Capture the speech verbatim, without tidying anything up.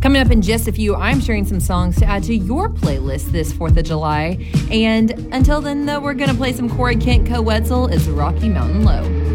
Coming up in just a few, I'm sharing some songs to add to your playlist this fourth of July. And until then, though, we're going to play some Corey Kent Co-Wetzel. It's Rocky Mountain Low.